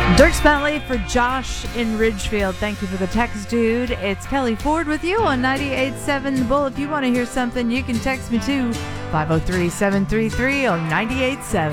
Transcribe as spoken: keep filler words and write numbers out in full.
Dirks Bentley for Josh in Ridgefield. Thank you for the text, dude. It's Kelly Ford with you on ninety-eight point seven The Bull. If you want to hear something, you can text me to five oh three, seven three three or ninety-eight point seven.